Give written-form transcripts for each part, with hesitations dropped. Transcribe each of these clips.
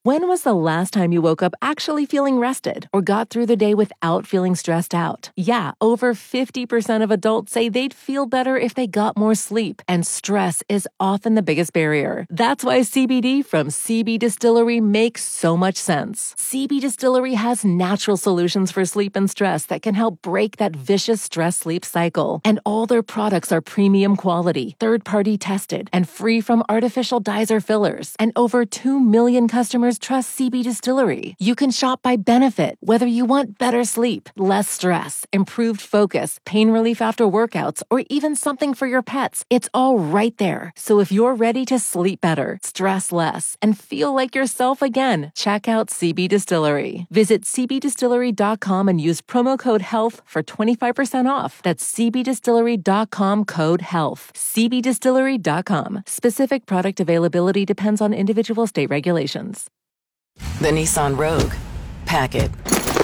When was the last time you woke up actually feeling rested or got through the day without feeling stressed out? Yeah, over 50% of adults say they'd feel better if they got more sleep, and stress is often the biggest barrier. That's why CBD from CB Distillery makes so much sense. CB Distillery has natural solutions for sleep and stress that can help break that vicious stress-sleep cycle. And all their products are premium quality, third-party tested, and free from artificial dyes or fillers. And over 2 million customers trust CB Distillery. You can shop by benefit, whether you want better sleep, less stress, improved focus, pain relief after workouts, or even something for your pets. It's all right there. So if you're ready to sleep better, stress less, and feel like yourself again, check out CB Distillery. Visit cbdistillery.com and use promo code HEALTH for 25% off. That's cbdistillery.com, code HEALTH. cbdistillery.com. Specific product availability depends on individual state regulations. The Nissan Rogue. Pack it.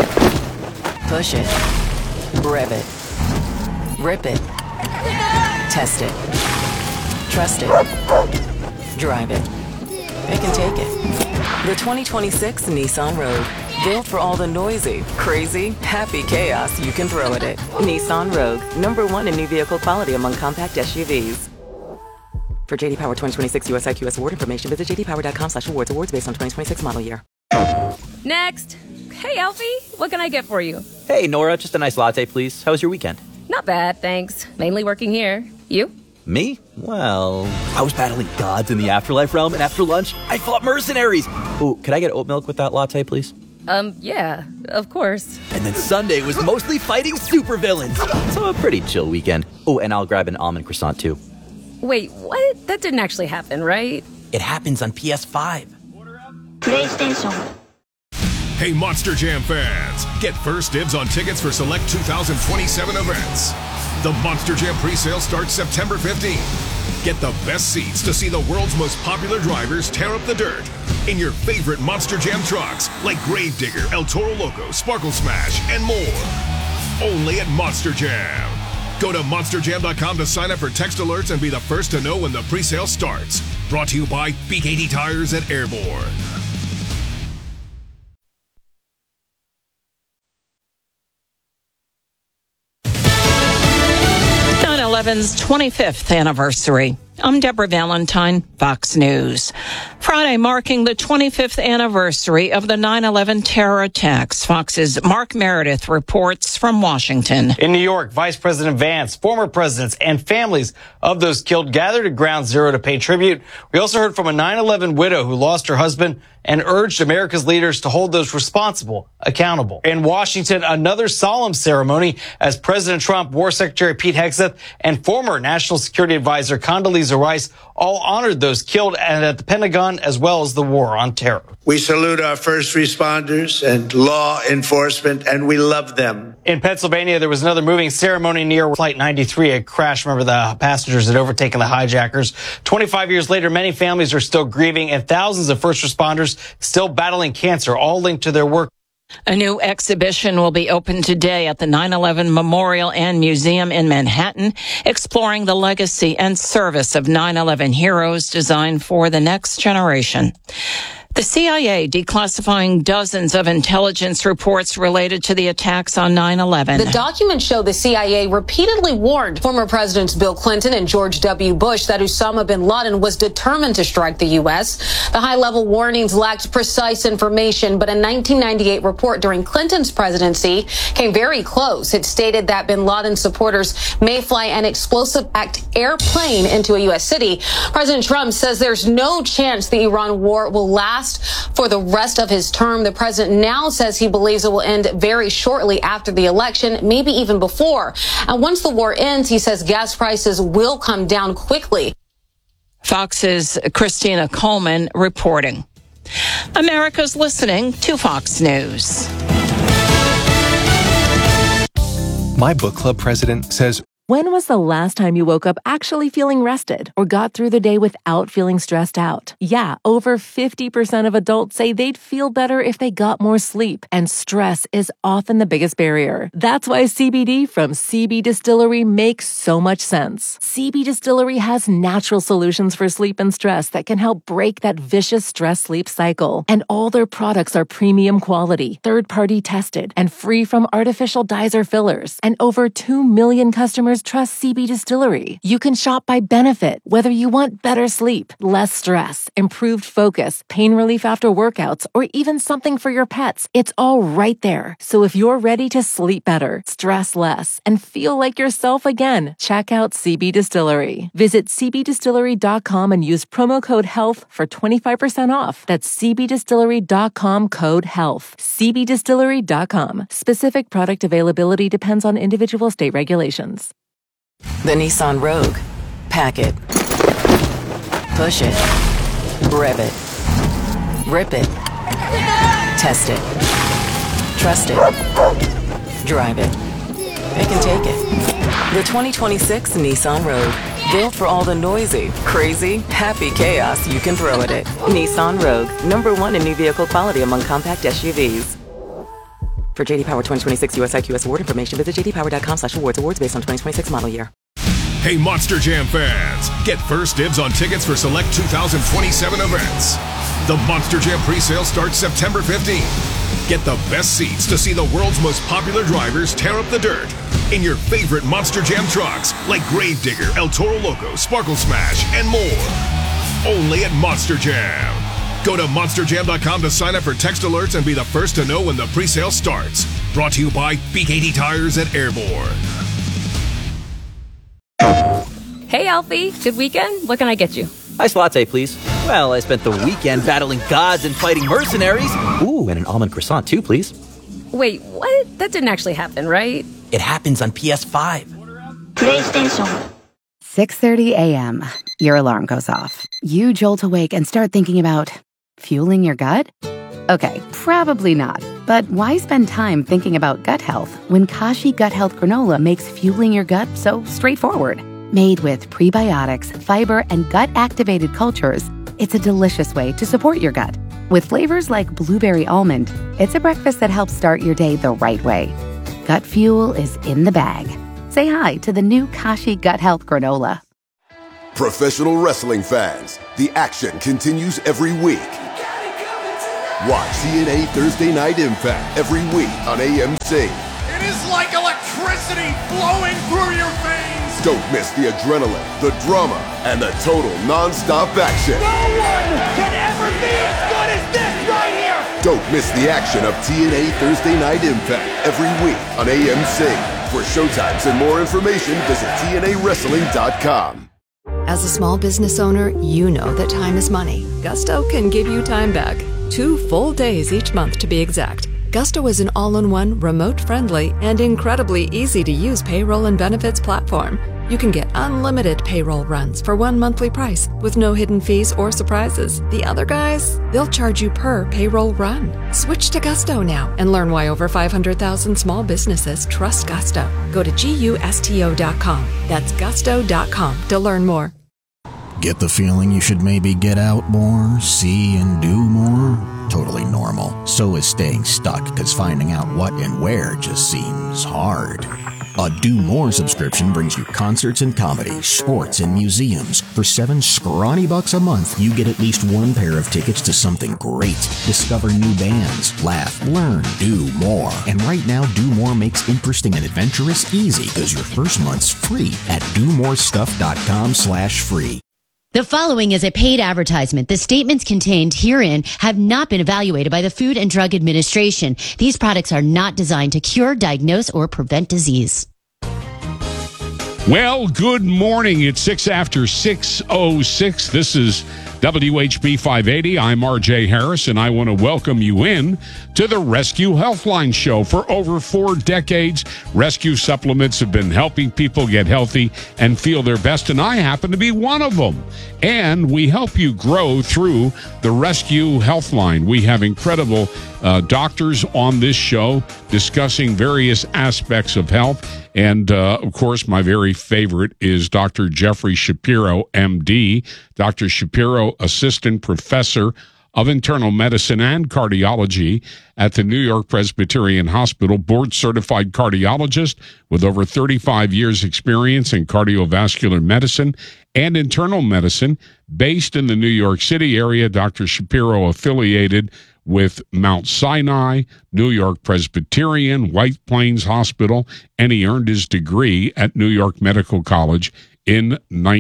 Push it. Rev it. Rip it. Test it. Trust it. Drive it. It can take it. The 2026 Nissan Rogue. Built for all the noisy, crazy, happy chaos you can throw at it. Nissan Rogue. #1 in new vehicle quality among compact SUVs. For JD Power 2026 US IQS award information, visit jdpower.com/awards. Awards based on 2026 model year. Next. Hey, Alfie. What can I get for you? Hey, Nora. Just a nice latte, please. How was your weekend? Not bad, thanks. Mainly working here. You? Me? Well, I was battling gods in the afterlife realm, and after lunch, I fought mercenaries. Ooh, could I get oat milk with that latte, please? Yeah, of course. And then Sunday was mostly fighting supervillains. So a pretty chill weekend. Oh, and I'll grab an almond croissant, too. Wait, what? That didn't actually happen, right? It happens on PS5. PlayStation. Hey, Monster Jam fans, get first dibs on tickets for select 2027 events. The Monster Jam presale starts September 15th. Get the best seats to see the world's most popular drivers tear up the dirt in your favorite Monster Jam trucks like Gravedigger, El Toro Loco, Sparkle Smash, and more. Only at Monster Jam. Go to monsterjam.com to sign up for text alerts and be the first to know when the presale starts. Brought to you by BKT Tires and Airborne. 9/11's 25th anniversary. I'm Deborah Valentine, Fox News. Friday marking the 25th anniversary of the 9/11 terror attacks. Fox's Mark Meredith reports from Washington. In New York, Vice President Vance, former presidents, and families of those killed gathered at Ground Zero to pay tribute. We also heard from a 9/11 widow who lost her husband and urged America's leaders to hold those responsible accountable. In Washington, another solemn ceremony as President Trump, War Secretary Pete Hegseth, and former National Security Advisor Condoleezza Rice all honored those killed at the Pentagon as well as the war on terror. We salute our first responders and law enforcement, and we love them. In Pennsylvania, there was another moving ceremony near Flight 93, a crash. Remember, the passengers had overtaken the hijackers. 25 years later, many families are still grieving, and thousands of first responders still battling cancer, all linked to their work. A new exhibition will be open today at the 9/11 Memorial and Museum in Manhattan, exploring the legacy and service of 9/11 heroes designed for the next generation. The CIA declassifying dozens of intelligence reports related to the attacks on 9/11. The documents show the CIA repeatedly warned former Presidents Bill Clinton and George W. Bush that Osama bin Laden was determined to strike the U.S. The high-level warnings lacked precise information, but a 1998 report during Clinton's presidency came very close. It stated that bin Laden supporters may fly an explosive-packed airplane into a U.S. city. President Trump says there's no chance the Iran war will last for the rest of his term. The president now says he believes it will end very shortly after the election, maybe even before. And once the war ends, he says gas prices will come down quickly. Fox's Christina Coleman reporting. America's listening to Fox News. My book club president says When was the last time you woke up actually feeling rested or got through the day without feeling stressed out? Yeah, over 50% of adults say they'd feel better if they got more sleep, and stress is often the biggest barrier. That's why CBD from CB Distillery makes so much sense. CB Distillery has natural solutions for sleep and stress that can help break that vicious stress-sleep cycle. And all their products are premium quality, third-party tested, and free from artificial dyes or fillers. And over 2 million customers trust CB Distillery. You can shop by benefit, whether you want better sleep, less stress, improved focus, pain relief after workouts, or even something for your pets. It's all right there. So if you're ready to sleep better, stress less, and feel like yourself again, check out CB Distillery. Visit cbdistillery.com and use promo code HEALTH for 25% off. That's cbdistillery.com code HEALTH. cbdistillery.com. Specific product availability depends on individual state regulations. The Nissan Rogue. Pack it. Push it. Rev it. Rip it. Test it. Trust it. Drive it. It can take it. The 2026 Nissan Rogue. Built for all the noisy, crazy, happy chaos you can throw at it. Nissan Rogue. #1 in new vehicle quality among compact SUVs. For JD Power 2026 US IQS award information, visit jdpower.com/awards. Awards based on 2026 model year. Hey, Monster Jam fans, get first dibs on tickets for select 2027 events. The Monster Jam presale starts September 15th. Get the best seats to see the world's most popular drivers tear up the dirt in your favorite Monster Jam trucks like Gravedigger, El Toro Loco, Sparkle Smash, and more. Only at Monster Jam. Go to monsterjam.com to sign up for text alerts and be the first to know when the presale starts. Brought to you by BKT Tires at Airborne. Hey, Alfie. Good weekend? What can I get you? Iced latte, please. Well, I spent the weekend battling gods and fighting mercenaries. Ooh, and an almond croissant too, please. Wait, what? That didn't actually happen, right? It happens on PS5. PlayStation. 6:30 a.m. Your alarm goes off. You jolt awake and start thinking about fueling your gut? Okay, probably not. But why spend time thinking about gut health when Kashi Gut Health Granola makes fueling your gut so straightforward? Made with prebiotics, fiber, and gut-activated cultures, it's a delicious way to support your gut. With flavors like blueberry almond, it's a breakfast that helps start your day the right way. Gut fuel is in the bag. Say hi to the new Kashi Gut Health Granola. Professional wrestling fans, the action continues every week. Watch TNA Thursday Night Impact every week on AMC. It is like electricity flowing through your veins. Don't miss the adrenaline, the drama, and the total non-stop action. No one can ever be as good as this right here. Don't miss the action of TNA Thursday Night Impact every week on AMC. For showtimes and more information, visit TNAWrestling.com. As a small business owner, you know that time is money. Gusto can give you time back. 2 full days each month to be exact. Gusto is an all-in-one, remote-friendly, and incredibly easy-to-use payroll and benefits platform. You can get unlimited payroll runs for one monthly price with no hidden fees or surprises. The other guys, they'll charge you per payroll run. Switch to Gusto now and learn why over 500,000 small businesses trust Gusto. Go to GUSTO.com. That's gusto.com to learn more. Get the feeling you should maybe get out more, see and do more? Totally normal. So is staying stuck, because finding out what and where just seems hard. A Do More subscription brings you concerts and comedy, sports and museums. For $7 scrawny bucks a month, you get at least one pair of tickets to something great. Discover new bands, laugh, learn, do more. And right now, Do More makes interesting and adventurous easy, because your first month's free at domorestuff.com/free. The following is a paid advertisement. The statements contained herein have not been evaluated by the Food and Drug Administration. These products are not designed to cure, diagnose, or prevent disease. Well, good morning. It's 6 after 6:06. This is WHB 580, I'm RJ Harris, and I want to welcome you in to the Rescue Healthline Show. For over 4 decades, Rescue supplements have been helping people get healthy and feel their best, and I happen to be one of them. And we help you grow through the Rescue Healthline. We have incredible doctors on this show discussing various aspects of health. And, of course, my very favorite is Dr. Jeffrey Shapiro, MD. Dr. Shapiro, Assistant Professor of Internal Medicine and Cardiology at the New York Presbyterian Hospital, board-certified cardiologist with over 35 years' experience in cardiovascular medicine and internal medicine. Based in the New York City area, Dr. Shapiro affiliated with Mount Sinai, New York Presbyterian, White Plains Hospital, and he earned his degree at New York Medical College in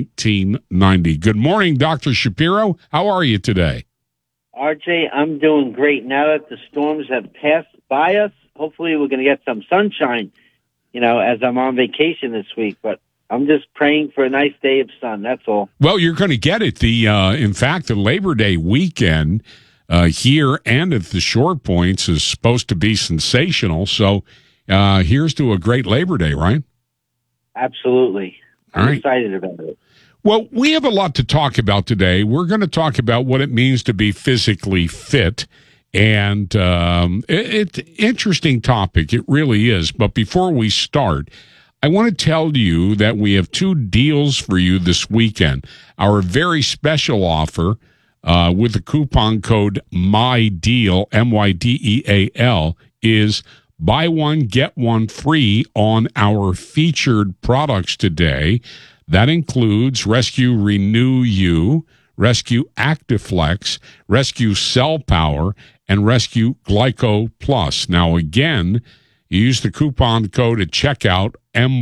1990. Good morning, Dr. Shapiro. How are you today? RJ, I'm doing great. Now that the storms have passed by us, hopefully we're going to get some sunshine, as I'm on vacation this week. But I'm just praying for a nice day of sun. That's all. Well, you're going to get it. In fact, the Labor Day weekend here and at the shore points is supposed to be sensational. So here's to a great Labor Day, right? Absolutely. I'm excited about it. Well, we have a lot to talk about today. We're going to talk about what it means to be physically fit. And it's an interesting topic. It really is. But before we start, I want to tell you that we have 2 deals for you this weekend. Our very special offer with the coupon code MYDEAL, MYDEAL, is buy one, get one free on our featured products today. That includes Rescue Renew You, Rescue ActiFlex, Rescue Cell Power, and Rescue Glyco Plus. Now, again, you use the coupon code at checkout,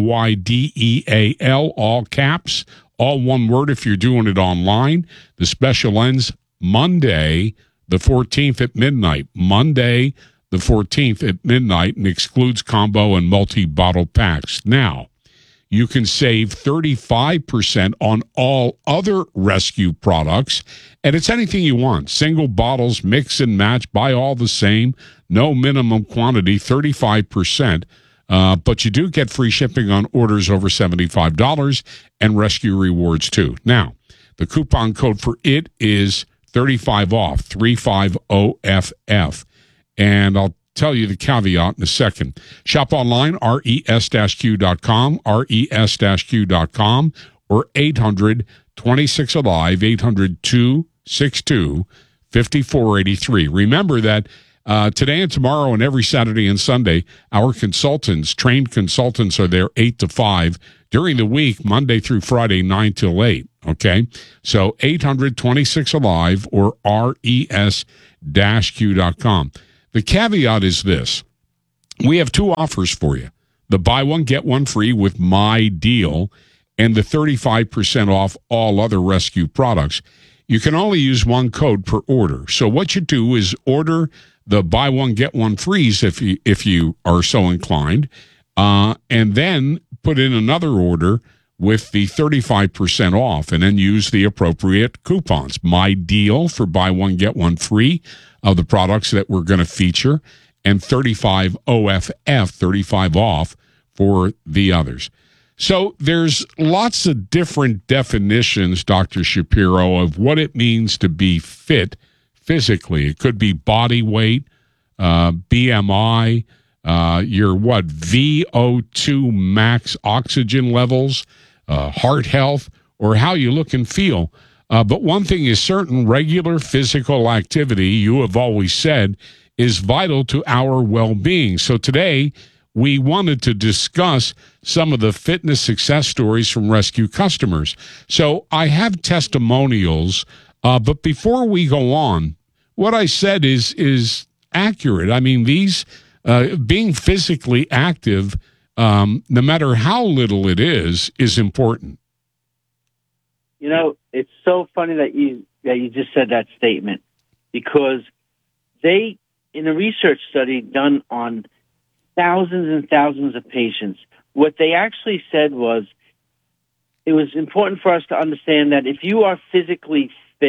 MYDEAL, all caps, all one word if you're doing it online. The special ends Monday, the 14th at midnight. Monday, the 14th at midnight, and excludes combo and multi-bottle packs. Now, you can save 35% on all other Rescue products, and it's anything you want. Single bottles, mix and match, buy all the same, no minimum quantity, 35%. But you do get free shipping on orders over $75 and Rescue rewards too. Now, the coupon code for it is 35 off, 350FF. And I'll tell you the caveat in a second. Shop online, res-q.com, res-q.com, or 800-26-ALIVE, 800-262-5483. Remember that today and tomorrow and every Saturday and Sunday, our consultants, trained consultants, are there 8 to 5. During the week, Monday through Friday, 9 till 8. Okay? So 800-26-ALIVE or res-q.com. The caveat is this. We have 2 offers for you. The buy one, get one free with My Deal and the 35% off all other Rescue products. You can only use one code per order. So what you do is order the buy one, get one frees if you are so inclined, and then put in another order with the 35% off, and then use the appropriate coupons. My Deal for buy one, get one free of the products that we're going to feature, and 35 OFF, 35 off for the others. So there's lots of different definitions, Dr. Shapiro, of what it means to be fit physically. It could be body weight, BMI, your VO2 max oxygen levels, heart health, or how you look and feel. But one thing is certain, regular physical activity, you have always said, is vital to our well-being. So today, we wanted to discuss some of the fitness success stories from Rescue customers. So I have testimonials, but before we go on, what I said is accurate. I mean, these being physically active, no matter how little it is important. You know, it's so funny that you just said that statement, because they, in a research study done on thousands and thousands of patients, what they actually said was, it was important for us to understand that if you are physically fit,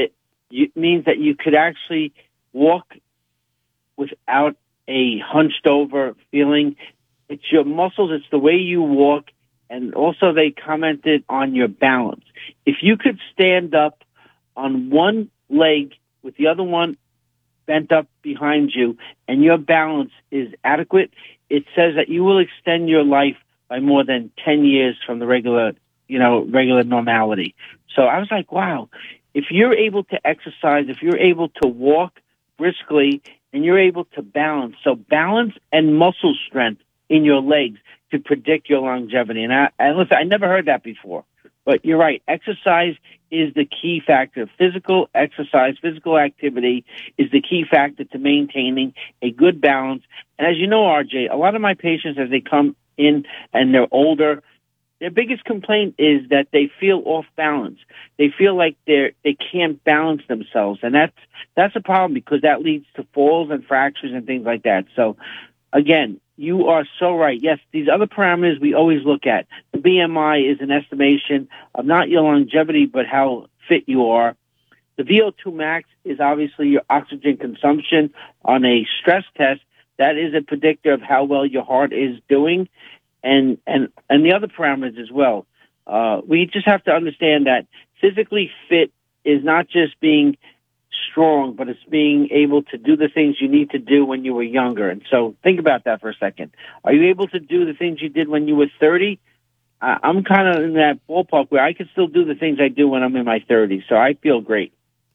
it means that you could actually walk without a hunched over feeling. It's your muscles. It's the way you walk. And also they commented on your balance. If you could stand up on one leg with the other one bent up behind you and your balance is adequate, it says that you will extend your life by more than 10 years from the regular normality. So I was like, wow, if you're able to exercise, if you're able to walk briskly and you're able to balance, so balance and muscle strength in your legs to predict your longevity. And listen, I never heard that before, but you're right. Exercise is the key factor. Physical exercise, physical activity is the key factor to maintaining a good balance. And as you know, RJ, a lot of my patients, as they come in and they're older, their biggest complaint is that they feel off balance. They feel like they can't balance themselves. And that's a problem because that leads to falls and fractures and things like that. So again, you are so right. Yes, these other parameters we always look at. The BMI is an estimation of not your longevity, but how fit you are. The VO2 max is obviously your oxygen consumption on a stress test. That is a predictor of how well your heart is doing, and the other parameters as well. We just have to understand that physically fit is not just being strong, but it's being able to do the things you need to do when you were younger. And so think about that for a second. Are you able to do the things you did when you were 30? I'm kind of in that ballpark where I can still do the things I do when I'm in my 30s. So I feel great.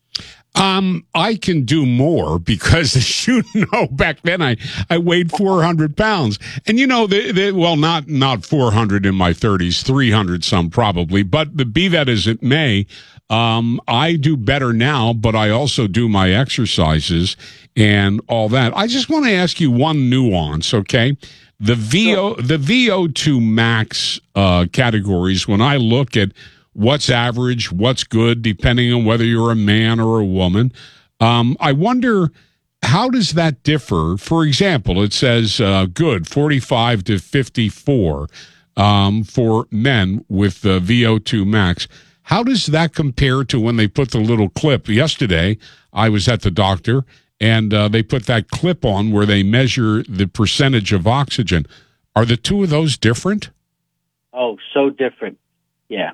I can do more because, as you know, back then I weighed 400 pounds. And, you know, well, not 400 in my 30s, 300 some probably. But be that as it may, I do better now, but I also do my exercises and all that. I just want to ask you one nuance, okay? The VO2 max categories, when I look at what's average, what's good, depending on whether you're a man or a woman, I wonder, how does that differ? For example, it says good, 45 to 54 for men with the VO2 max. How does that compare to when they put the little clip? Yesterday, I was at the doctor, and they put that clip on where they measure the percentage of oxygen. Are the two of those different? Oh, so different. Yeah.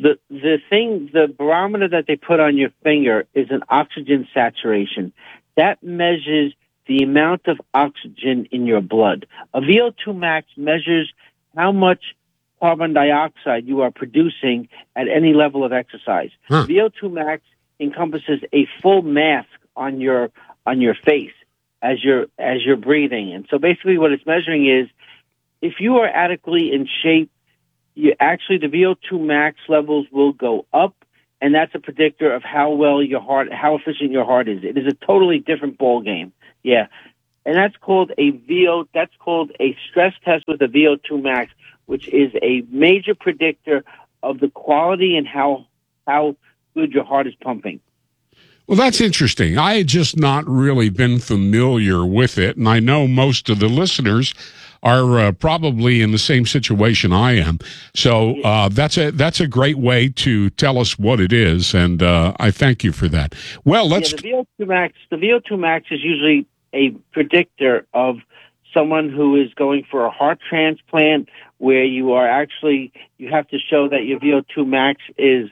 The barometer that they put on your finger is an oxygen saturation. That measures the amount of oxygen in your blood. A VO2 max measures how much carbon dioxide you are producing at any level of exercise. VO2 max encompasses a full mask on your face as you're breathing. And so basically what it's measuring is if you are adequately in shape, the VO2 max levels will go up, and that's a predictor of how efficient your heart is. It is a totally different ball game. Yeah. And that's called a stress test with a VO2 max, which is a major predictor of the quality and how good your heart is pumping. Well, that's interesting. I had just not really been familiar with it, and I know most of the listeners are probably in the same situation I am. So that's a great way to tell us what it is, and I thank you for that. Well, the VO2 max is usually a predictor of someone who is going for a heart transplant, where you have to show that your VO2 max is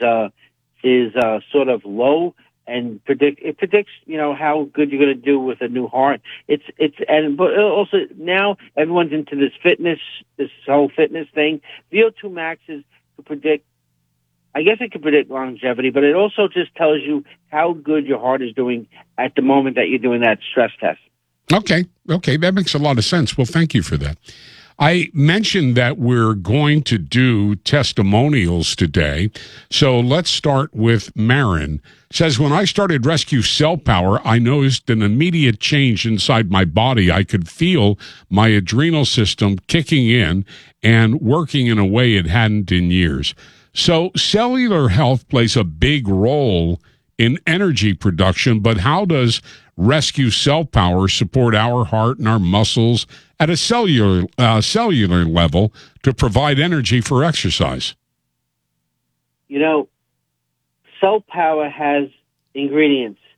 sort of low. And it predicts, how good you're going to do with a new heart. But also now everyone's into this whole fitness thing. VO2 max is to predict. I guess it can predict longevity, but it also just tells you how good your heart is doing at the moment that you're doing that stress test. Okay, that makes a lot of sense. Well, thank you for that. I mentioned that we're going to do testimonials today, so let's start with Marin. Says, when I started Rescue Cell Power, I noticed an immediate change inside my body. I could feel my adrenal system kicking in and working in a way it hadn't in years. So cellular health plays a big role in energy production, but how does Rescue Cell Power support our heart and our muscles at a cellular level to provide energy for exercise? Cell Power has ingredients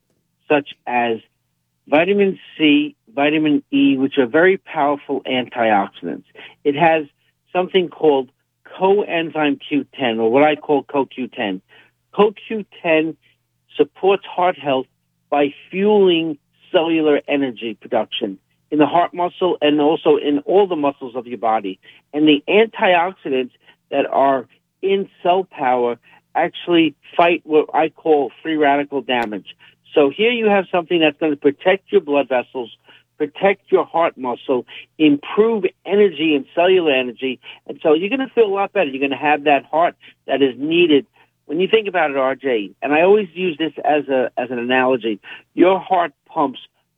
such as vitamin C, vitamin E, which are very powerful antioxidants. It has something called coenzyme Q10, or what I call CoQ10. CoQ10 supports heart health by fueling cellular energy production in the heart muscle and also in all the muscles of your body. And the antioxidants that are in Cell Power actually fight what I call free radical damage. So here you have something that's going to protect your blood vessels, protect your heart muscle, improve energy and cellular energy. And so you're going to feel a lot better. You're going to have that heart that is needed. When you think about it, RJ, and I always use this as an analogy, your heart pumps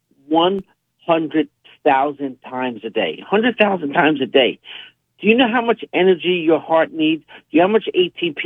100,000 times a day. 100,000 times a day. Do you know how much energy your heart needs? Do you know how much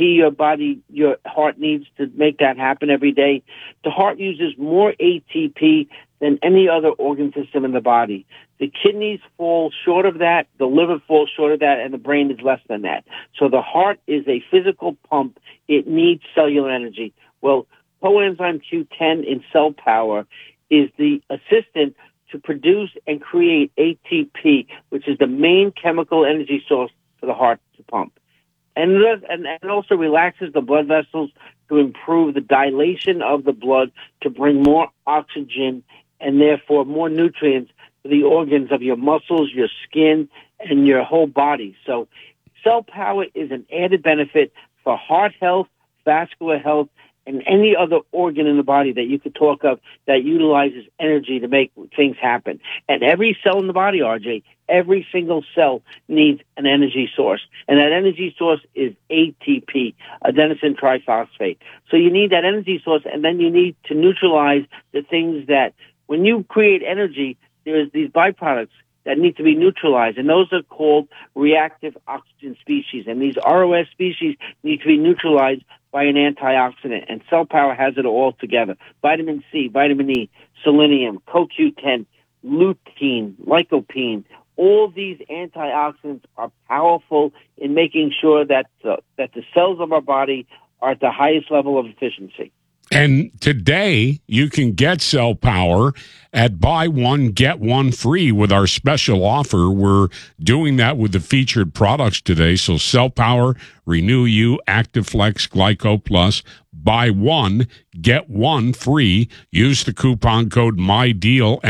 ATP your heart needs to make that happen every day? The heart uses more ATP than any other organ system in the body. The kidneys fall short of that, the liver falls short of that, and the brain is less than that. So the heart is a physical pump. It needs cellular energy. Well, coenzyme Q10 in Cell Power is the assistant to produce and create ATP, which is the main chemical energy source for the heart to pump. And it also relaxes the blood vessels to improve the dilation of the blood, to bring more oxygen and therefore more nutrients to the organs of your muscles, your skin, and your whole body. So Cell Power is an added benefit for heart health, vascular health, and any other organ in the body that you could talk of that utilizes energy to make things happen. And every cell in the body, RJ, every single cell needs an energy source. And that energy source is ATP, adenosine triphosphate. So you need that energy source, and then you need to neutralize the things that, when you create energy, there's these byproducts that need to be neutralized, and those are called reactive oxygen species. And these ROS species need to be neutralized by an antioxidant, and Cell Power has it all together. Vitamin C, vitamin E, selenium, CoQ10, lutein, lycopene. All these antioxidants are powerful in making sure that the cells of our body are at the highest level of efficiency. And today, you can get Cell Power at buy one, get one free with our special offer. We're doing that with the featured products today. So Cell Power, Renew You, ActiveFlex, Glyco Plus, buy one, get one free. Use the coupon code MYDEAL,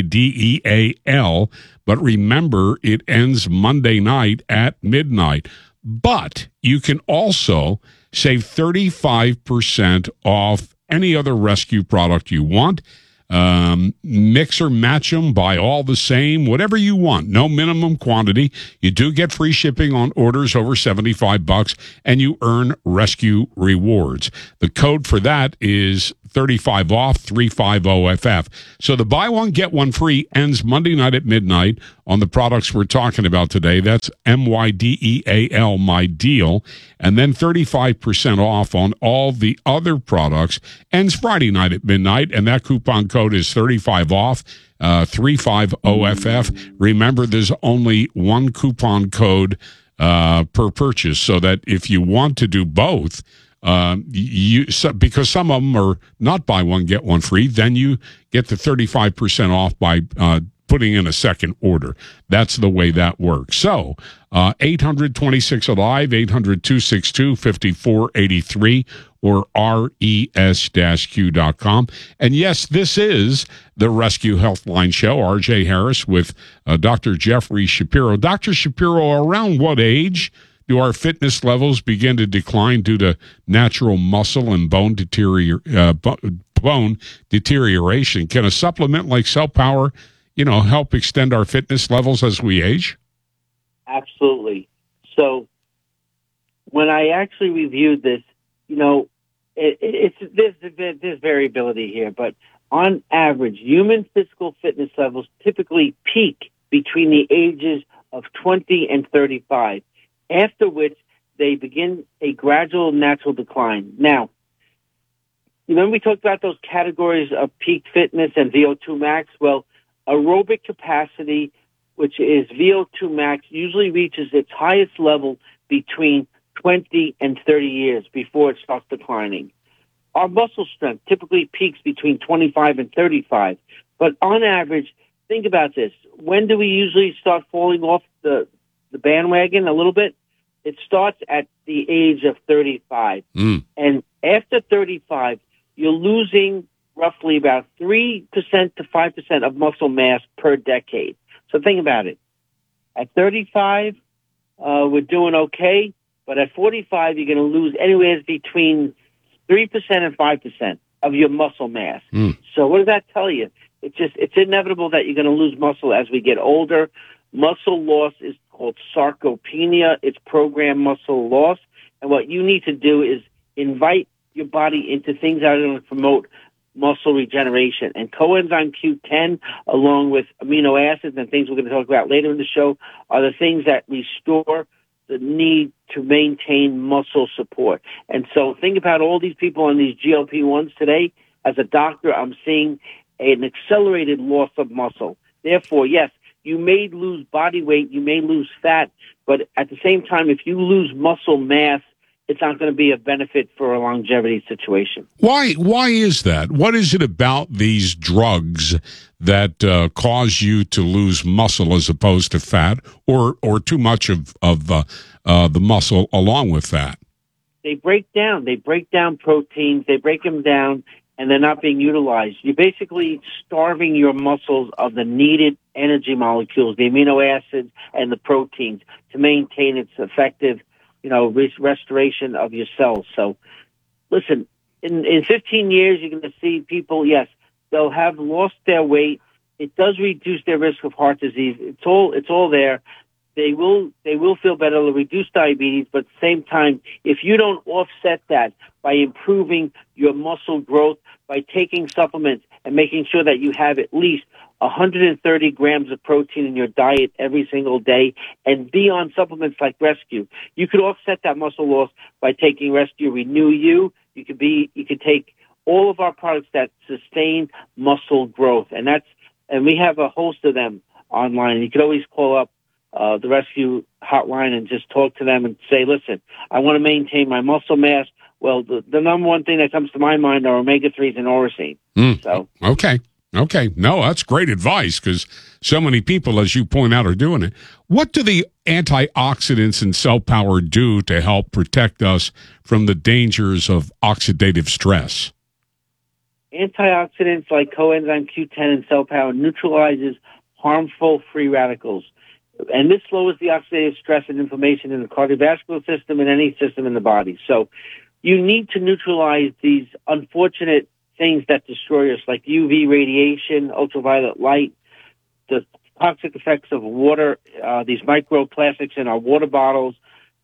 MYDEAL. But remember, it ends Monday night at midnight. But you can also save 35% off any other rescue product you want. Mix or match them, buy all the same, whatever you want. No minimum quantity. You do get free shipping on orders over $75, and you earn rescue rewards. The code for that is 35 off 350FF. So the buy one, get one free ends Monday night at midnight on the products we're talking about today. That's MYDEAL, my deal. And then 35% off on all the other products ends Friday night at midnight. And that coupon code is 35 off 350FF. Remember, there's only one coupon code per purchase, so that if you want to do both, because some of them are not buy one, get one free, then you get the 35% off by putting in a second order. That's the way that works. So 826-ALIVE, 800-262-5483, or res-q.com. And yes, this is the Rescue Healthline Show. RJ Harris with Dr. Jeffrey Shapiro. Dr. Shapiro, around what age do our fitness levels begin to decline due to natural muscle and bone deterioration? Can a supplement like Cell Power, help extend our fitness levels as we age? Absolutely. So when I actually reviewed this, there's variability here, but on average, human physical fitness levels typically peak between the ages of 20 and 35. After which they begin a gradual natural decline. Now, remember we talked about those categories of peak fitness and VO2 max? Well, aerobic capacity, which is VO2 max, usually reaches its highest level between 20 and 30 years before it starts declining. our muscle strength typically peaks between 25 and 35. But on average, think about this. When do we usually start falling off the bandwagon a little bit? It starts at the age of 35. And after 35, you're losing roughly about 3% to 5% of muscle mass per decade. So think about it. At 35, we're doing okay, but at 45, you're going to lose anywhere between 3% and 5% of your muscle mass. So what does that tell you? It's inevitable that you're going to lose muscle as we get older. Muscle loss is called sarcopenia. It's programmed muscle loss. And what you need to do is invite your body into things that are going to promote muscle regeneration. And coenzyme Q10, along with amino acids and things we're going to talk about later in the show, are the things that restore the need to maintain muscle support. And so think about all these people on these GLP-1s today. As a doctor, I'm seeing an accelerated loss of muscle. Therefore, yes, you may lose body weight, you may lose fat, but at the same time, if you lose muscle mass, it's not going to be a benefit for a longevity situation. Why is that? What is it about these drugs that cause you to lose muscle as opposed to fat, or too much of the muscle along with fat? They break down proteins, they break them down, and they're not being utilized. You're basically starving your muscles of the needed energy molecules, the amino acids and the proteins, to maintain its effective restoration of your cells. So, listen, in 15 years, you're going to see people, yes, they'll have lost their weight. It does reduce their risk of heart disease. It's all there. They will feel better. They'll reduce diabetes, but at the same time, if you don't offset that by improving your muscle growth, by taking supplements and making sure that you have at least 130 grams of protein in your diet every single day, and be on supplements like Rescue, you could offset that muscle loss by taking Rescue Renew You. You could take all of our products that sustain muscle growth, and we have a host of them online. And you could always call up the Rescue hotline and just talk to them and say, listen, I want to maintain my muscle mass. Well, the number one thing that comes to my mind are omega-3s and orosine. So Okay. No, that's great advice, because so many people, as you point out, are doing it. What do the antioxidants and cell power do to help protect us from the dangers of oxidative stress? Antioxidants like coenzyme Q10 and cell power neutralizes harmful free radicals. And this lowers the oxidative stress and inflammation in the cardiovascular system and any system in the body. So you need to neutralize these unfortunate things that destroy us, like UV radiation, ultraviolet light, the toxic effects of water, these microplastics in our water bottles,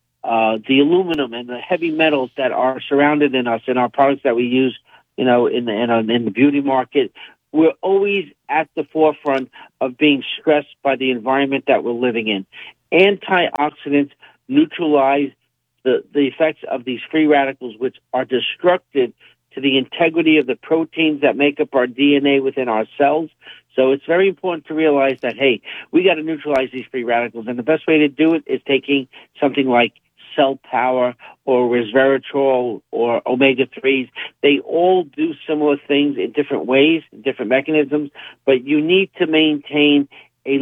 the aluminum and the heavy metals that are surrounded in us, in our products that we use, in the beauty market. We're always at the forefront of being stressed by the environment that we're living in. Antioxidants neutralize the effects of these free radicals, which are destructive to the integrity of the proteins that make up our DNA within our cells. So it's very important to realize that, hey, we got to neutralize these free radicals. And the best way to do it is taking something like Cell Power or resveratrol or omega-3s. They all do similar things in different ways, different mechanisms, but you need to maintain a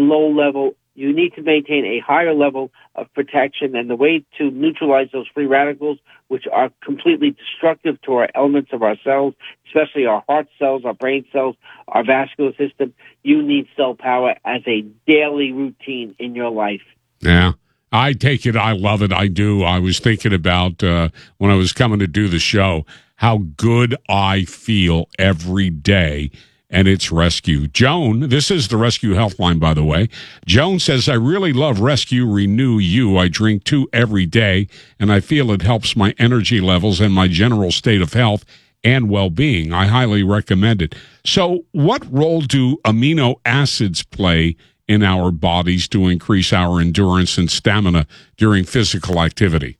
higher level of protection. And the way to neutralize those free radicals, which are completely destructive to our elements of our cells, especially our heart cells, our brain cells, our vascular system, you need Cell Power as a daily routine in your life. Yeah. I take it. I love it. I do. I was thinking about when I was coming to do the show, how good I feel every day. And it's Rescue. Joan, this is the Rescue Healthline, by the way. Joan says, I really love Rescue Renew You. I drink 2 every day, and I feel it helps my energy levels and my general state of health and well-being. I highly recommend it. So what role do amino acids play in our bodies to increase our endurance and stamina during physical activity?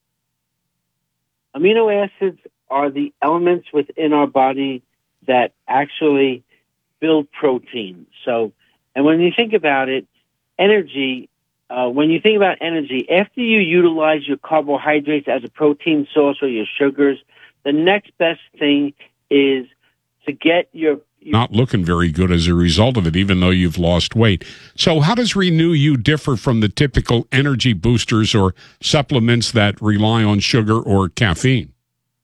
Amino acids are the elements within our body that actually build protein. So, and when you think about it, energy, after you utilize your carbohydrates as a protein source or your sugars, the next best thing is to get your not looking very good as a result of it, even though you've lost weight. So how does Renew You differ from the typical energy boosters or supplements that rely on sugar or caffeine?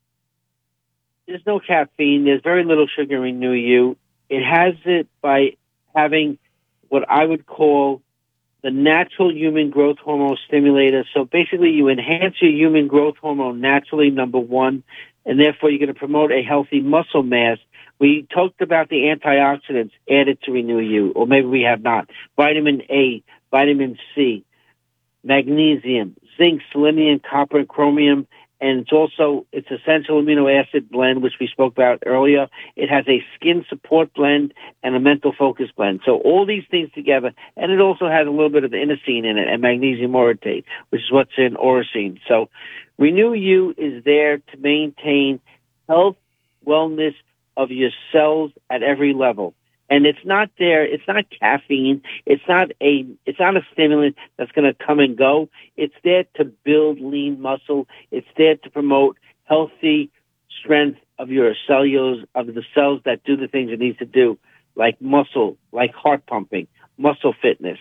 There's no caffeine. There's very little sugar in Renew You. It has it by having what I would call the natural human growth hormone stimulator. So basically you enhance your human growth hormone naturally, number one, and therefore you're going to promote a healthy muscle mass. We talked about the antioxidants added to Renew You, or maybe we have not. Vitamin A, vitamin C, magnesium, zinc, selenium, copper, and chromium. And it's essential amino acid blend, which we spoke about earlier. It has a skin support blend and a mental focus blend. So all these things together, and it also has a little bit of inosine in it and magnesium orotate, which is what's in Oracine. So Renew You is there to maintain health, wellness of your cells at every level. And it's not caffeine. It's not a stimulant that's going to come and go. It's there to build lean muscle. It's there to promote healthy strength of your cellulose, of the cells that do the things it needs to do, like muscle, like heart pumping, muscle fitness.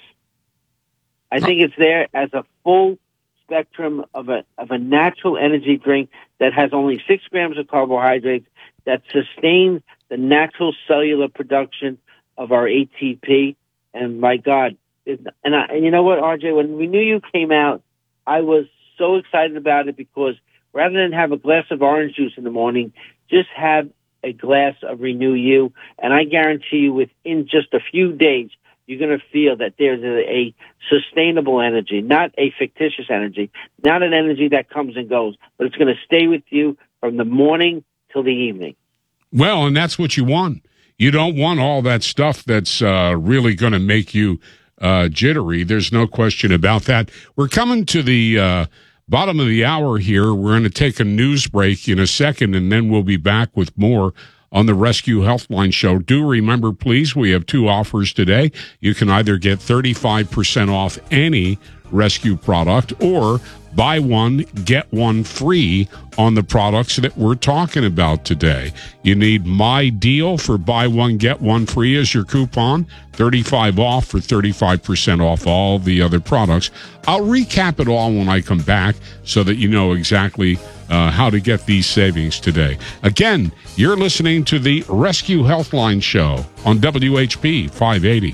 I think it's there as a full spectrum of a natural energy drink that has only 6 grams of carbohydrates, that sustains the natural cellular production of our ATP. And my God, and you know what, RJ, when Renew You came out, I was so excited about it because rather than have a glass of orange juice in the morning, just have a glass of Renew You. And I guarantee you within just a few days, you're going to feel that there's a sustainable energy, not a fictitious energy, not an energy that comes and goes, but it's going to stay with you from the morning till the evening. Well, and that's what you want. You don't want all that stuff that's really going to make you jittery. There's no question about that. We're coming to the bottom of the hour here. We're going to take a news break in a second, and then we'll be back with more on the Rescue Healthline Show. Do remember, please, we have 2 offers today. You can either get 35% off any Rescue product or buy one, get one free on the products that we're talking about today. You need My Deal for buy one, get one free as your coupon. 35 off for 35% off all the other products. I'll recap it all when I come back so that you know exactly how to get these savings today. Again, you're listening to the Rescue Healthline Show on WHP 580.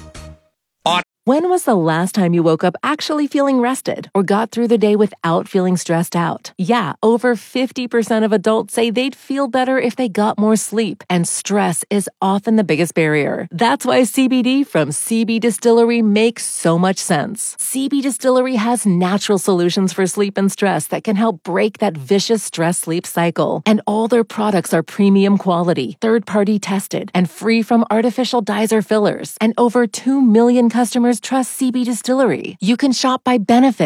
When was the last time you woke up actually feeling rested or got through the day without feeling stressed out? Yeah, over 50% of adults say they'd feel better if they got more sleep, and stress is often the biggest barrier. That's why CBD from CB Distillery makes so much sense. CB Distillery has natural solutions for sleep and stress that can help break that vicious stress-sleep cycle. And all their products are premium quality, third-party tested, and free from artificial dyes or fillers. And over 2 million customers trust CB Distillery. You can shop by benefit